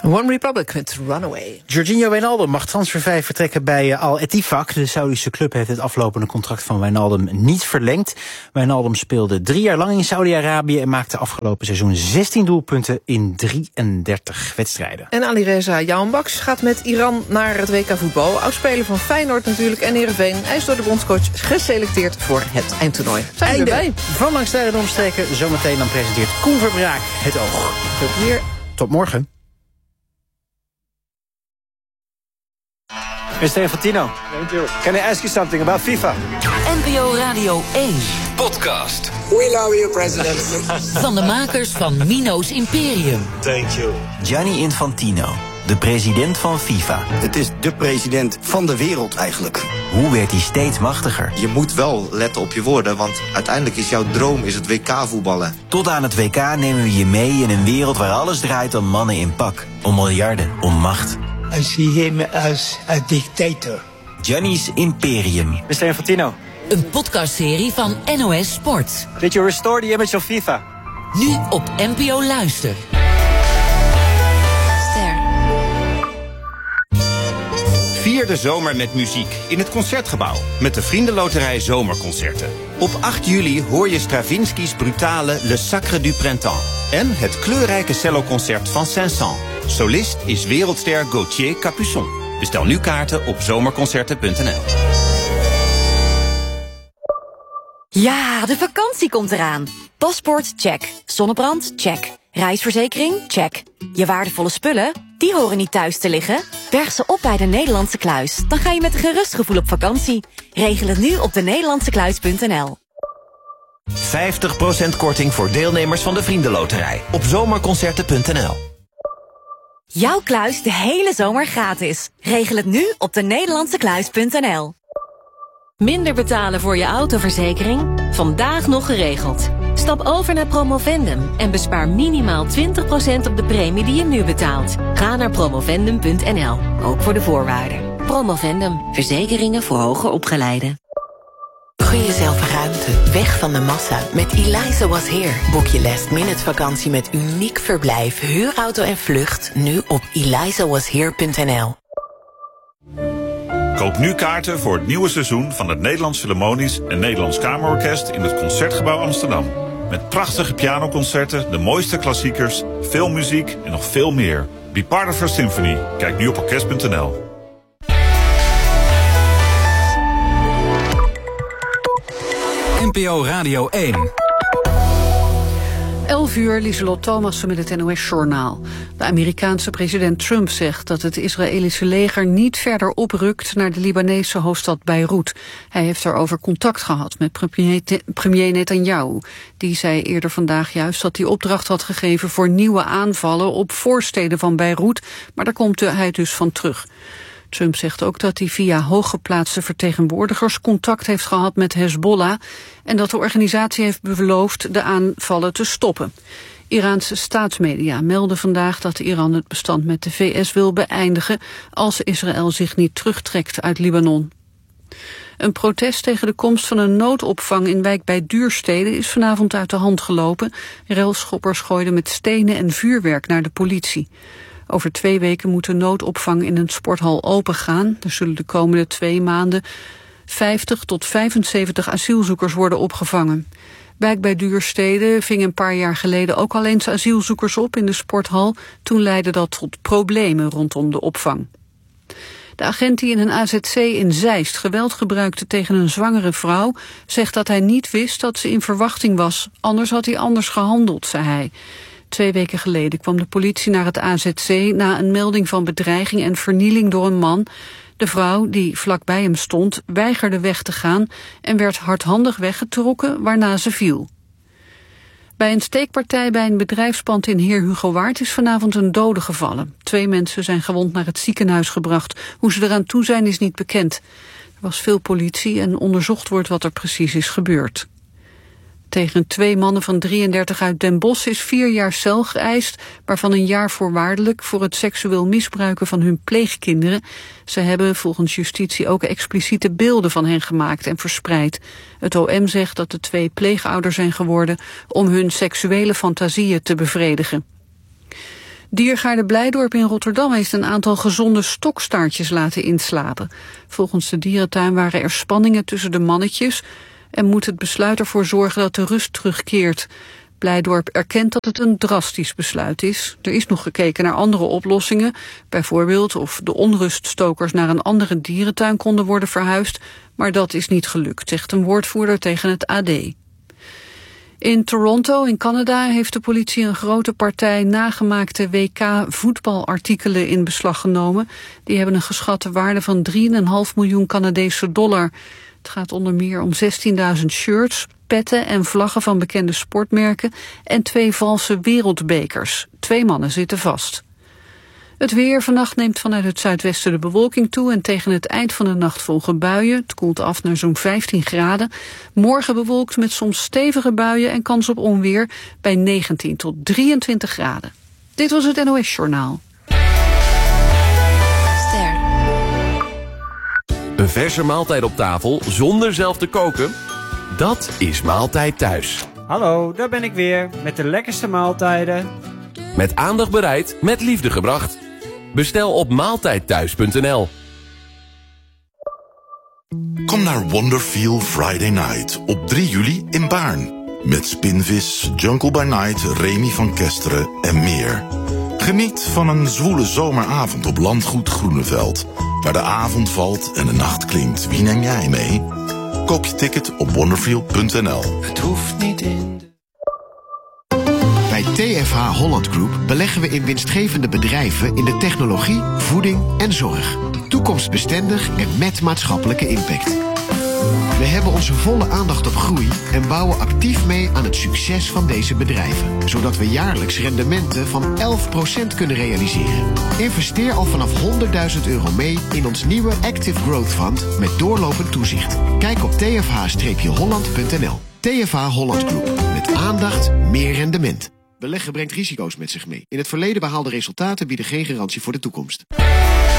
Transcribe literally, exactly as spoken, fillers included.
One Republic met Runaway. Jorginho Wijnaldum mag transfervrij vertrekken bij uh, Al Ettifaq. De Saoedische club heeft het aflopende contract van Wijnaldum niet verlengd. Wijnaldum speelde drie jaar lang in Saudi-Arabië en maakte afgelopen seizoen zestien doelpunten in drieëndertig wedstrijden. En Alireza Jahanbakhsh gaat met Iran naar het W K voetbal. Oudspeler van Feyenoord natuurlijk en Heerenveen. Hij is door de bondscoach geselecteerd voor het eindtoernooi. Zijn we erbij? Van Langs de Lijn Omstreken. Zometeen dan presenteert Koen Verbraak het oog. Veel plezier. Tot morgen. mister Infantino, can I ask you something about FIFA? N P O Radio één. Podcast. We love you, president. Van de makers van Mino's Imperium. Thank you. Gianni Infantino, de president van FIFA. Het is de president van de wereld eigenlijk. Hoe werd hij steeds machtiger? Je moet wel letten op je woorden, want uiteindelijk is jouw droom is het W K voetballen. Tot aan het W K nemen we je mee in een wereld waar alles draait om mannen in pak. Om miljarden, om macht. I see him as a dictator. Gianni's Imperium. mister Infantino. Een podcastserie van N O S Sport. Did you restore the image of FIFA? Nu op N P O Luister. Ster. Vier de zomer met muziek in het Concertgebouw met de Vriendenloterij Zomerconcerten. Op acht juli hoor je Stravinsky's brutale Le Sacre du Printemps en het kleurrijke celloconcert van Saint-Saëns. Solist is wereldster Gauthier Capuçon. Bestel nu kaarten op zomerconcerten punt n l. Ja, de vakantie komt eraan. Paspoort, check. Zonnebrand, check. Reisverzekering, check. Je waardevolle spullen, die horen niet thuis te liggen. Berg ze op bij de Nederlandse Kluis. Dan ga je met een gerust gevoel op vakantie. Regel het nu op de nederlandse kluis punt n l. vijftig procent korting voor deelnemers van de Vriendenloterij op zomerconcerten punt n l. Jouw kluis de hele zomer gratis. Regel het nu op de nederlandse kluis punt n l. Minder betalen voor je autoverzekering? Vandaag nog geregeld. Stap over naar Promovendum en bespaar minimaal twintig procent op de premie die je nu betaalt. Ga naar promovendum punt n l, ook voor de voorwaarden. Promovendum, verzekeringen voor hoger opgeleiden. Gun jezelf ruimte, weg van de massa. Met Eliza Was Here boek je last minute vakantie met uniek verblijf, huurauto en vlucht. Nu op eliza was here punt n l. Koop nu kaarten voor het nieuwe seizoen van het Nederlands Philharmonisch en Nederlands Kamerorkest in het Concertgebouw Amsterdam. Met prachtige pianoconcerten, de mooiste klassiekers, veel muziek en nog veel meer. Be part of our symphony. Kijk nu op orkest punt n l. N P O Radio één. elf uur, Lieselot Thomassen met het N O S-journaal. De Amerikaanse president Trump zegt dat het Israëlische leger niet verder oprukt naar de Libanese hoofdstad Beirut. Hij heeft daarover contact gehad met premier Netanyahu. Die zei eerder vandaag juist dat hij opdracht had gegeven voor nieuwe aanvallen op voorsteden van Beirut, maar daar komt hij dus van terug. Trump zegt ook dat hij via hooggeplaatste vertegenwoordigers contact heeft gehad met Hezbollah en dat de organisatie heeft beloofd de aanvallen te stoppen. Iraanse staatsmedia melden vandaag dat Iran het bestand met de V S wil beëindigen als Israël zich niet terugtrekt uit Libanon. Een protest tegen de komst van een noodopvang in wijk bij Duurstede is vanavond uit de hand gelopen. Relschoppers gooiden met stenen en vuurwerk naar de politie. Over twee weken moet de noodopvang in een sporthal opengaan. Er zullen de komende twee maanden vijftig tot vijfenzeventig asielzoekers worden opgevangen. Wijk bij Duurstede ving een paar jaar geleden ook al eens asielzoekers op in de sporthal. Toen leidde dat tot problemen rondom de opvang. De agent die in een A Z C in Zeist geweld gebruikte tegen een zwangere vrouw zegt dat hij niet wist dat ze in verwachting was. Anders had hij anders gehandeld, zei hij. Twee weken geleden kwam de politie naar het A Z C na een melding van bedreiging en vernieling door een man. De vrouw, die vlakbij hem stond, weigerde weg te gaan en werd hardhandig weggetrokken, waarna ze viel. Bij een steekpartij bij een bedrijfspand in Heer Hugo Waard is vanavond een dode gevallen. Twee mensen zijn gewond naar het ziekenhuis gebracht. Hoe ze eraan toe zijn is niet bekend. Er was veel politie en onderzocht wordt wat er precies is gebeurd. Tegen twee mannen van drieëndertig uit Den Bosch is vier jaar cel geëist, waarvan een jaar voorwaardelijk voor het seksueel misbruiken van hun pleegkinderen. Ze hebben volgens justitie ook expliciete beelden van hen gemaakt en verspreid. Het O M zegt dat de twee pleegouders zijn geworden om hun seksuele fantasieën te bevredigen. Diergaarde Blijdorp in Rotterdam heeft een aantal gezonde stokstaartjes laten inslapen. Volgens de dierentuin waren er spanningen tussen de mannetjes en moet het besluit ervoor zorgen dat de rust terugkeert. Blijdorp erkent dat het een drastisch besluit is. Er is nog gekeken naar andere oplossingen. Bijvoorbeeld of de onruststokers naar een andere dierentuin konden worden verhuisd. Maar dat is niet gelukt, zegt een woordvoerder tegen het A D. In Toronto in Canada heeft de politie een grote partij nagemaakte W K-voetbalartikelen in beslag genomen. Die hebben een geschatte waarde van drie komma vijf miljoen Canadese dollar. Het gaat onder meer om zestienduizend shirts, petten en vlaggen van bekende sportmerken en twee valse wereldbekers. Twee mannen zitten vast. Het weer. Vannacht neemt vanuit het zuidwesten de bewolking toe en tegen het eind van de nacht volgen buien. Het koelt af naar zo'n vijftien graden. Morgen bewolkt met soms stevige buien en kans op onweer bij negentien tot drieëntwintig graden. Dit was het N O S Journaal. Ster. Een verse maaltijd op tafel zonder zelf te koken? Dat is Maaltijd Thuis. Hallo, daar ben ik weer met de lekkerste maaltijden. Met aandacht bereid, met liefde gebracht. Bestel op maaltijdthuis punt n l. Kom naar Wonderfeel Friday Night op drie juli in Baarn. Met Spinvis, Jungle by Night, Remy van Kesteren en meer. Geniet van een zwoele zomeravond op Landgoed Groeneveld. Waar de avond valt en de nacht klinkt. Wie neem jij mee? Koop je ticket op wonderfeel punt n l. Het hoeft niet in. Bij T F H Holland Group beleggen we in winstgevende bedrijven in de technologie, voeding en zorg. Toekomstbestendig en met maatschappelijke impact. We hebben onze volle aandacht op groei en bouwen actief mee aan het succes van deze bedrijven. Zodat we jaarlijks rendementen van elf procent kunnen realiseren. Investeer al vanaf honderdduizend euro mee in ons nieuwe Active Growth Fund met doorlopend toezicht. Kijk op t f h holland punt n l. T F H Holland Group. Met aandacht, meer rendement. Beleggen brengt risico's met zich mee. In het verleden behaalde resultaten bieden geen garantie voor de toekomst.